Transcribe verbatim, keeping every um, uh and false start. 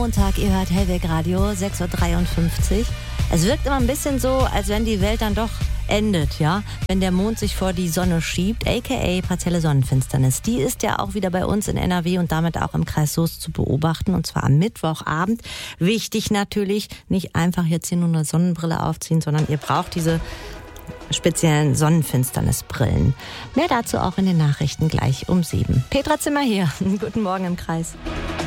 Montag, ihr hört Hellweg Radio, sechs Uhr dreiundfünfzig. Es wirkt immer ein bisschen so, als wenn die Welt dann doch endet, ja, wenn der Mond sich vor die Sonne schiebt, aka partielle Sonnenfinsternis. Die ist ja auch wieder bei uns in N R W und damit auch im Kreis Soest zu beobachten, und zwar am Mittwochabend. Wichtig natürlich, nicht einfach jetzt hier nur eine Sonnenbrille aufziehen, sondern ihr braucht diese speziellen Sonnenfinsternisbrillen. Mehr dazu auch in den Nachrichten gleich um sieben. Petra Zimmer hier. Guten Morgen im Kreis.